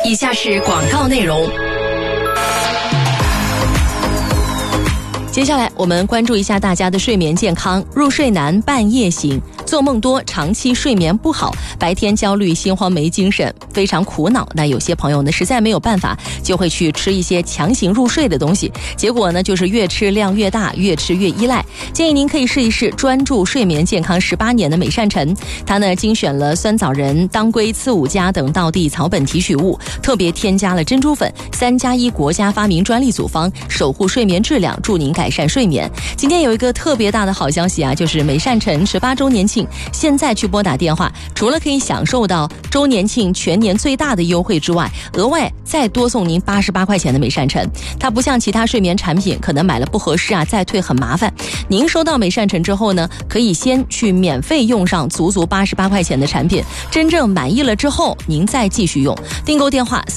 以下是广告内容。接下来我们关注一下大家的睡眠健康。入睡难，半夜醒，做梦多，长期睡眠不好，白天焦虑、心慌、没精神，非常苦恼。那有些朋友呢，实在没有办法，就会去吃一些强行入睡的东西，结果呢，就是越吃量越大，越吃越依赖。建议您可以试一试专注睡眠健康18年的美善晨，它呢精选了酸枣仁、当归、刺五加等道地草本提取物，特别添加了珍珠粉，3+1国家发明专利组方，守护睡眠质量，助您改善睡眠。今天有一个特别大的好消息啊，就是美善晨18周年庆，现在去拨打电话，除了可以享受到周年庆全年最大的优惠之外，额外再多送您88块钱的美善晨。它不像其他睡眠产品，可能买了不合适啊，再退很麻烦。您收到美善晨之后呢，可以先去免费用上足88块钱的产品，真正满意了之后，您再继续用。订购电话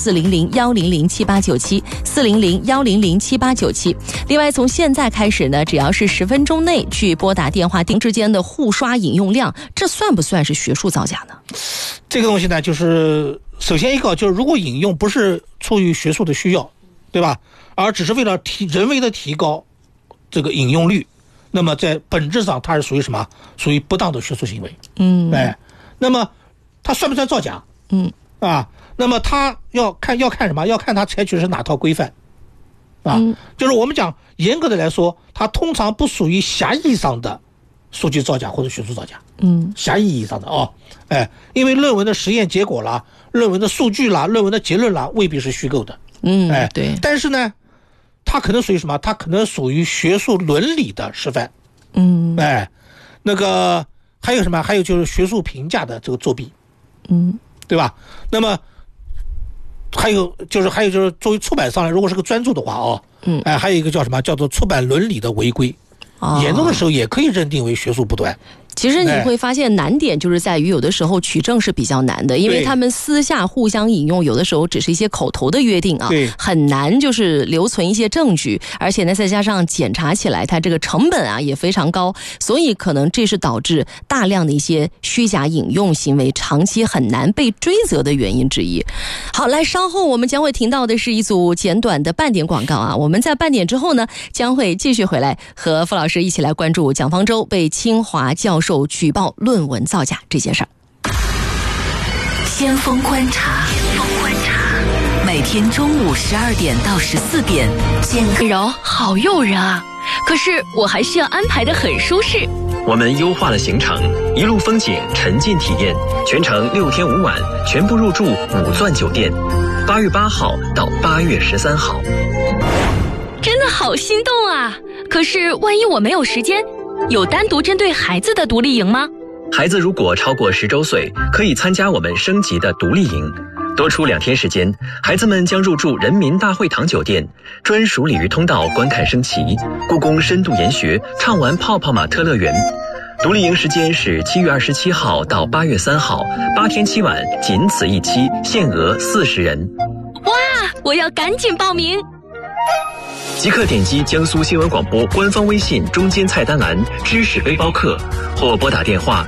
400-100-7897，400-100-7897。另外，从现在开始呢，只要是10分钟内去拨打电话，之间的互刷饮用量，这算不算是学术造假呢？ 这个东西呢，就是首先一个就是，如果饮用不是出于学术的需要，对吧？而只是为了人为的提高这个饮用率，那么在本质上它是属于什么？属于不当的学术行为。那么它算不算造假？那么它要看什么？要看它采取的是哪套规范。就是我们讲严格的来说，它通常不属于狭义上的数据造假或者学术造假。狭义意义上的因为论文的实验结果啦、论文的数据啦、论文的结论啦，未必是虚构的。 对。 但是呢，它可能属于什么？它可能属于学术伦理的示范。那个还有什么？还有就是学术评价的这个作弊。对吧？那么还有就是作为出版商来，如果是个专著的话还有一个叫什么？叫做出版伦理的违规。严重的时候也可以认定为学术不端。 其实你会发现难点就是在于有的时候取证是比较难的，因为他们私下互相引用，有的时候只是一些口头的约定啊，很难就是留存一些证据，而且呢再加上检查起来它这个成本啊也非常高，所以可能这是导致大量的一些虚假引用行为长期很难被追责的原因之一。好，来，稍后我们将会听到的是一组简短的半点广告啊，我们在半点之后呢将会继续回来和傅老师一起来关注蒋方舟被清华教授举报论文造假这件事儿。 先锋观察，每天中午12点到14点， 柔好诱人啊！可是我还是要安排得很舒适。 我们优化了行程，一路风景，沉浸体验，全程6天5晚，全部入住5钻酒店，8月8号到8月13号。 真的好心动啊！可是万一我没有时间，有单独针对孩子的独立营吗？ 孩子如果超过10周岁，可以参加我们升级的独立营。多出2天时间，孩子们将入住人民大会堂酒店，专属鲤鱼通道观看升旗，故宫深度研学，畅玩泡泡玛特乐园。独立营时间是7月27号到8月3号，8天7晚，仅此一期，限额40人。 哇，我要赶紧报名！ 即刻点击江苏新闻广播官方微信中间菜单栏知识背包客，或拨打电话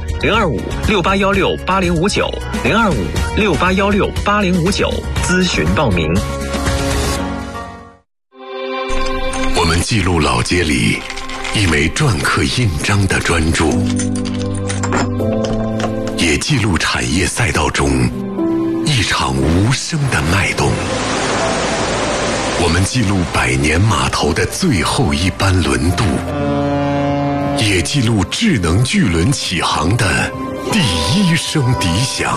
025-6816-8059，025-6816-8059咨询报名。 我们记录老街里一枚篆刻印章的专注，也记录产业赛道中一场无声的脉动。我们记录百年码头的最后一班轮渡，也记录智能巨轮起航的第一声笛响。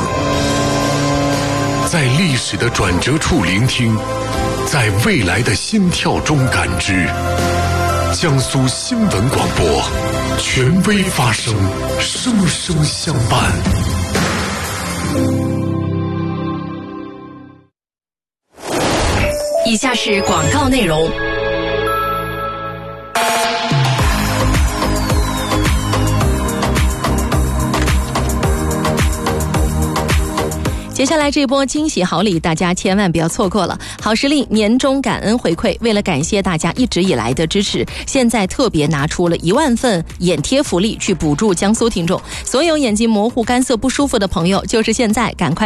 在历史的转折处聆听，在未来的心跳中感知。江苏新闻广播，权威发声，声声相伴。 以下是广告内容。接下来这波惊喜好礼，大家千万不要错过了。好视力年终感恩回馈，为了感谢大家一直以来的支持，现在特别拿出了1万份眼贴福利去补助江苏听众。所有眼睛模糊、干涩、不舒服的朋友，就是现在赶快